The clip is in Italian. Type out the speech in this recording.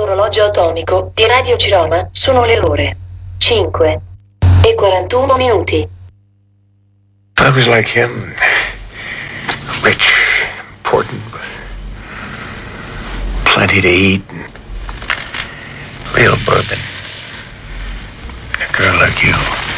dall'orologio atomico di Radio Ciroma sono le ore 5:41. I was like him, rich, important, but plenty to eat, and real bourbon. A girl like you.